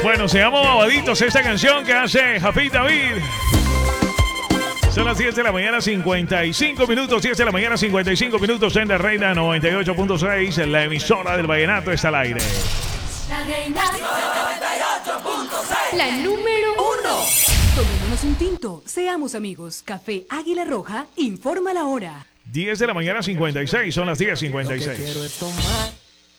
Bueno, se llama Babaditos esta canción que hace Jafit David. Son las 10 de la mañana, 55 minutos. 10 de la mañana, 55 minutos en la Reina 98.6. En la emisora del Vallenato está al aire. La Reina 98.6. La número 1. Tomémonos un tinto. Seamos amigos. Café Águila Roja informa la hora. 10 de la mañana, 56. Son las 10:56. Quiero es tomar